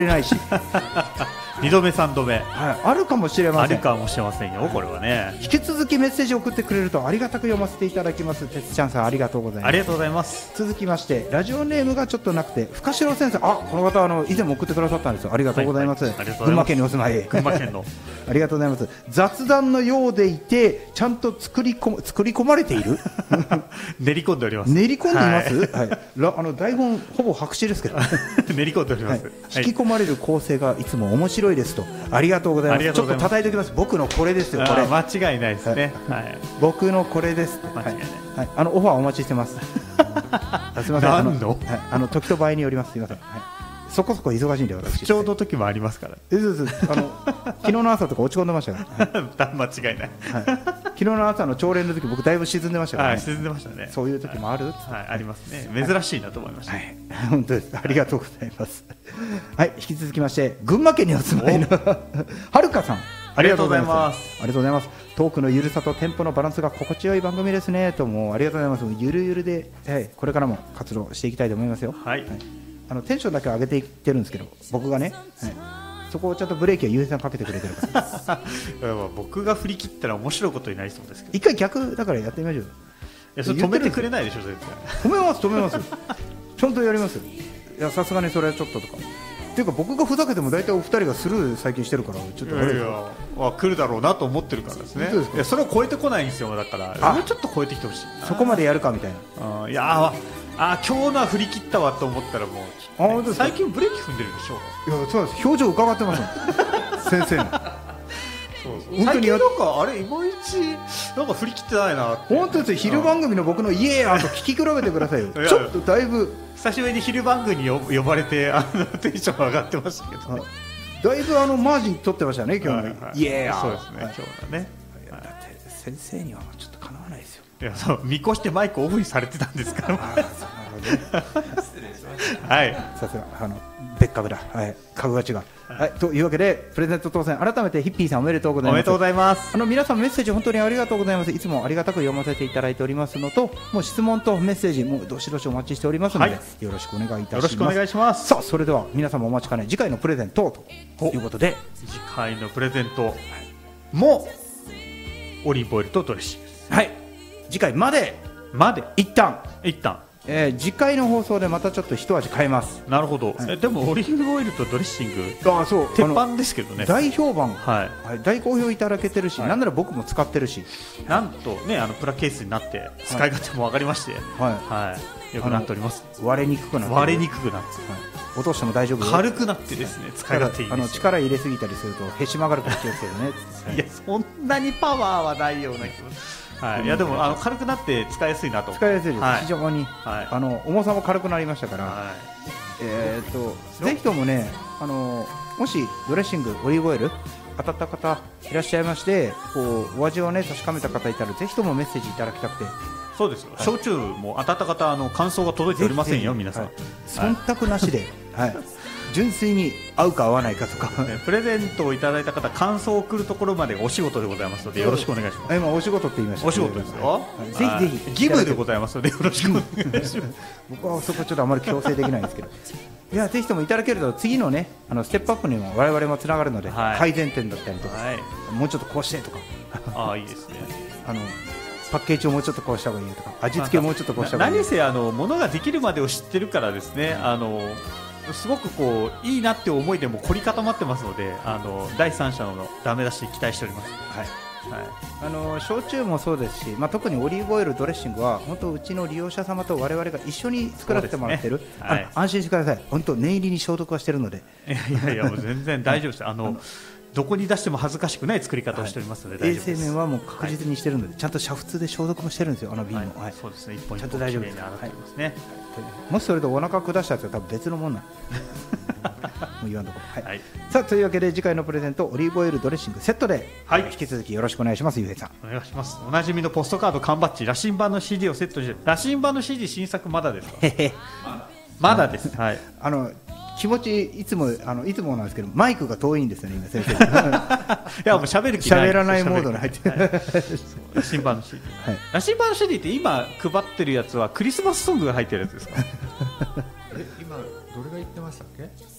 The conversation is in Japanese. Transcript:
ないし 2度目3度目、 はい、あるかもしれません。 あるかもしれませんよ、これはね。 引き続きメッセージを送ってくれるとありがたく読ませていただきます。てつちゃんさんありがとうございます。 ありがとうございます。 続きましてラジオネームがちょっとなくて深城先生、この方以前も送ってくださったんですよ。ありがとうございます、群馬県にお住まい、 群馬県のありがとうございます。雑談のようでいてちゃんと作り込まれている練り込んでおります。 練り込んでいます、はい、台本ほぼ白紙ですけど練り込んでおります、 引き込まれる構成がいつも面白いですと。ありがとうございます。ちょっと叩いておきます。僕のこれですよ。これ間違いないですね、 僕のこれです。 間違いない、 オファーお待ちしてます。すみません、 何の時と場合によります。すみません、そこそこ忙しいんで私不調の時もありますから。 昨日の朝とか落ち込んでましたから、 間違いない、 昨日の朝の朝礼の時僕だいぶ沈んでましたから、 沈んでましたね。 そういう時もある、 ありますね。珍しいなと思いました、 本当です。ありがとうございます。はい、引き続きまして群馬県にお住まいのはるかさん、 ありがとうございます。 ありがとうございます。トークのゆるさとテンポのバランスが心地よい番組ですねと。もうありがとうございます。ゆるゆるで、これからも活動していきたいと思いますよ。テンションだけ上げていってるんですけど、僕がね、そこをちゃんとブレーキはゆうへいさんかけてくれてるから僕が振り切ったら面白いことになりそうですけど、 一回逆だからやってみましょう。 それ止めてくれないでしょ。絶対止めますちゃんとやります。いや、さすがにそれはちょっととかっていうか、僕がふざけても大体お二人がスルー最近してるから、ちょっと来るだろうなと思ってるからですね。いや、それを超えてこないんですよ。だからもうちょっと超えてきてほしい。 そこまでやるかみたいな。いや今日のは振り切ったわと思ったらもう、最近ブレーキ踏んでるでしょ。 いや、そうです。表情伺ってます先生の本当になんかあれいまいちなんか振り切ってないなって。 本当ですよ。昼番組の僕のイエーと聞き比べてくださいよちょっとだいぶ久しぶりに昼番組に呼ばれてテンション上がってましたけどね。 だいぶマージン取ってましたね今日のイエー。 そうですね、今日はね。 だって先生にはちょっとかなわないですよ。 いや、そう見越してマイクオフにされてたんですから失礼しました。はい、さすが別格だ。はい、格が違う。はい、というわけでプレゼント当選改めてヒッピーさんおめでとうございます。 おめでとうございます。 皆さんメッセージ本当にありがとうございます。いつもありがたく読ませていただいておりますのと、もう質問とメッセージもどしどしお待ちしておりますので、よろしくお願いいたします。 よろしくお願いします。 さあ、それでは皆様お待ちかね次回のプレゼントということで、 次回のプレゼントもオリーブオイルとドレッシングです。 はい、次回まで一旦次回の放送でまたちょっと一味変えます。 なるほど、でもオリーブオイルとドレッシングそう鉄板ですけどね。 大評判、大好評いただけてるし、なんなら僕も使ってるし、 なんとね、プラケースになって使い方も分かりまして、よくなっております。 割れにくくなって落としても大丈夫、 軽くなってですね、使い勝手いいです。 力入れすぎたりするとへし曲がるから気をつけてねいや、そんなにパワーはないような気も。いや、でも軽くなって使いやすいなと。 使いやすいです、非常に。重さも軽くなりましたから、ぜひともね、もしドレッシングオリーブオイル当たった方いらっしゃいまして、お味をね確かめた方いたらぜひともメッセージいただきたくて。 そうですよ、焼酎も当たった方感想が届いておりませんよ、皆さん。 忖度なしで、純粋に合うか合わないかとか、 プレゼントをいただいた方、感想を送るところまでお仕事でございますので、よろしくお願いします。 今お仕事って言いました。 お仕事ですよ。 ぜひぜひ義務でございますのでよろしくお願いします。 僕はそこちょっとあまり強制できないんですけど、いや、ぜひともいただけると次のねステップアップにも我々もつながるので、改善点だったりとか、もうちょっとこうしてとか、いいですね。パッケージをもうちょっとこうした方がいいとか、味付けをもうちょっとこうした方がいい。 何せ物ができるまでを知ってるからですね、すごくいいなって思いでも凝り固まってますので、第三者のダメ出し期待しております。 焼酎もそうですし、特にオリーブオイルドレッシングは本当うちの利用者様と我々が一緒に作らせてもらってる、安心してください。本当念入りに消毒はしてるので。 いやもう全然大丈夫です。どこに出しても恥ずかしくない作り方をしておりますので大丈夫です。 衛生面はもう確実にしてるので、ちゃんと煮沸で消毒もしてるんですよ、瓶も。 そうですね、一本ちゃんと大丈夫です。 もしそれでお腹下したら多分別のもんなんもう言わんとこ。さあ、というわけで次回のプレゼントオリーブオイルドレッシングセットで、引き続きよろしくお願いします。ゆうへいさんお願いします。おなじみのポストカード、缶バッジ、羅針盤の CD をセットして。羅針盤の CD 新作まだですか？まだです。 気持ちいつもなんですけど、マイクが遠いんですよね今先生。いや、もう喋る気ない。 喋らないモードに入ってる。 羅針盤の CD。羅針盤の CD って今配ってるやつはクリスマスソングが入ってるやつですか？ 今どれが言ってましたっけ？